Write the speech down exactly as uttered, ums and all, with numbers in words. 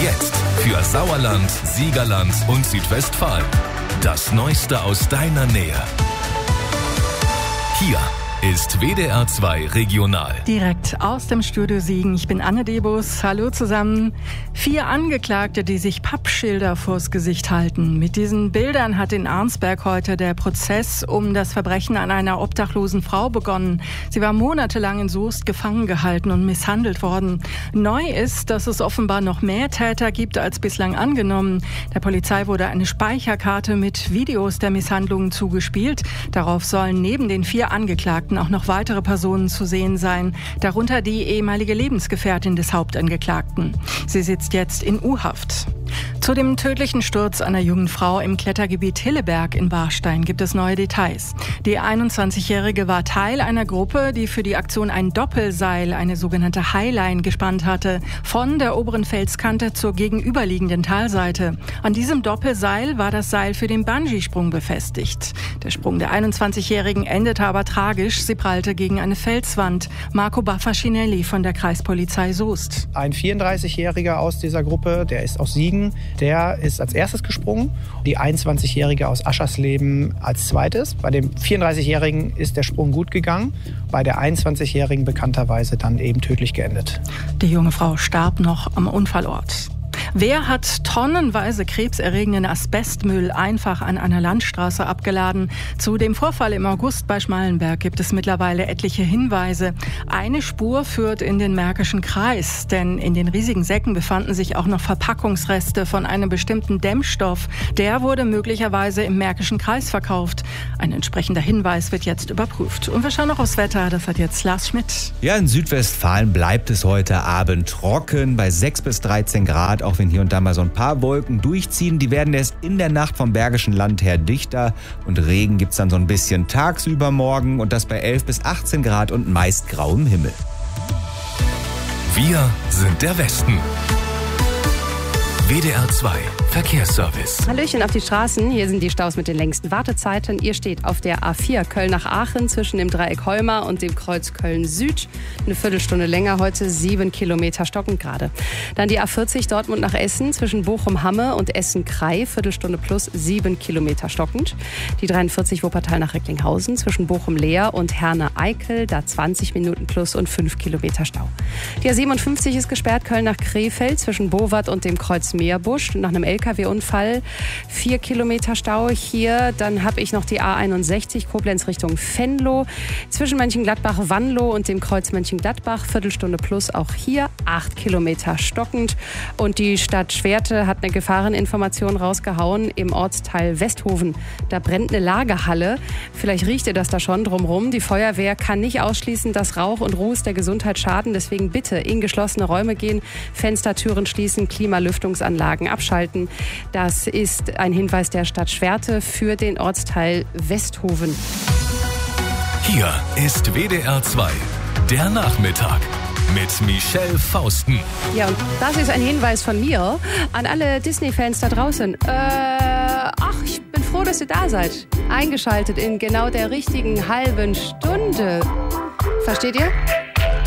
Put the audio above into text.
Jetzt für Sauerland, Siegerland und Südwestfalen. Das Neueste aus deiner Nähe. Hier ist W D R zwei Regional. Direkt aus dem Studio Siegen. Ich bin Anne Debus. Hallo zusammen. Vier Angeklagte, die sich Pappschilder vors Gesicht halten. Mit diesen Bildern hat in Arnsberg heute der Prozess um das Verbrechen an einer obdachlosen Frau begonnen. Sie war monatelang in Soest gefangen gehalten und misshandelt worden. Neu ist, dass es offenbar noch mehr Täter gibt als bislang angenommen. Der Polizei wurde eine Speicherkarte mit Videos der Misshandlungen zugespielt. Darauf sollen neben den vier Angeklagten auch noch weitere Personen zu sehen sein, darunter die ehemalige Lebensgefährtin des Hauptangeklagten. Sie sitzt jetzt in U-Haft. Zu dem tödlichen Sturz einer jungen Frau im Klettergebiet Hilleberg in Warstein gibt es neue Details. Die einundzwanzigjährige war Teil einer Gruppe, die für die Aktion ein Doppelseil, eine sogenannte Highline, gespannt hatte, von der oberen Felskante zur gegenüberliegenden Talseite. An diesem Doppelseil war das Seil für den Bungee-Sprung befestigt. Der Sprung der einundzwanzigjährigen endete aber tragisch. Sie prallte gegen eine Felswand. Marco Baffacinelli von der Kreispolizei Soest. Ein vierunddreißigjähriger aus dieser Gruppe, der ist aus Siegen, der ist als erstes gesprungen. Die einundzwanzigjährige aus Aschersleben als zweites. Bei dem vierunddreißigjährigen ist der Sprung gut gegangen. Bei der einundzwanzigjährigen bekannterweise dann eben tödlich geendet. Die junge Frau starb noch am Unfallort. Wer hat tonnenweise krebserregenden Asbestmüll einfach an einer Landstraße abgeladen? Zu dem Vorfall im August bei Schmallenberg gibt es mittlerweile etliche Hinweise. Eine Spur führt in den Märkischen Kreis, denn in den riesigen Säcken befanden sich auch noch Verpackungsreste von einem bestimmten Dämmstoff. Der wurde möglicherweise im Märkischen Kreis verkauft. Ein entsprechender Hinweis wird jetzt überprüft. Und wir schauen noch aufs Wetter, das hat jetzt Lars Schmidt. Ja, in Südwestfalen bleibt es heute Abend trocken bei sechs bis dreizehn Grad, auch wenn hier und da mal so ein paar Wolken durchziehen. Die werden erst in der Nacht vom Bergischen Land her dichter und Regen gibt's dann so ein bisschen tagsüber morgen und das bei elf bis achtzehn Grad und meist grauem Himmel. Wir sind der Westen. W D R zwei Verkehrsservice. Hallöchen auf die Straßen. Hier sind die Staus mit den längsten Wartezeiten. Ihr steht auf der A vier Köln nach Aachen zwischen dem Dreieck Heuma und dem Kreuz Köln-Süd. Eine Viertelstunde länger heute, sieben Kilometer stockend gerade. Dann die A vierzig Dortmund nach Essen zwischen Bochum-Hamme und Essen-Krei. Viertelstunde plus, sieben Kilometer stockend. Die dreiundvierzig Wuppertal nach Recklinghausen zwischen Bochum-Leer und Herne-Eickel. Da zwanzig Minuten plus und fünf Kilometer Stau. Die A siebenundfünfzig ist gesperrt, Köln nach Krefeld zwischen Bowat und dem Kreuz Meerbusch. Nach einem L K W-Unfall vier Kilometer Stau hier. Dann habe ich noch die A einundsechzig Koblenz Richtung Venlo. Zwischen Mönchengladbach-Wanlo und dem Kreuz Mönchengladbach. Viertelstunde plus auch hier. acht Kilometer stockend. Und die Stadt Schwerte hat eine Gefahreninformation rausgehauen im Ortsteil Westhofen. Da brennt eine Lagerhalle. Vielleicht riecht ihr das da schon drumherum. Die Feuerwehr kann nicht ausschließen, dass Rauch und Ruß der Gesundheit schaden. Deswegen bitte in geschlossene Räume gehen, Fenstertüren schließen, Klimalüftungsanlagen abschalten. Das ist ein Hinweis der Stadt Schwerte für den Ortsteil Westhofen. Hier ist W D R zwei, der Nachmittag mit Michelle Fausten. Ja, und das ist ein Hinweis von mir an alle Disney-Fans da draußen. Äh, ach, ich bin froh, dass ihr da seid. Eingeschaltet in genau der richtigen halben Stunde. Versteht ihr?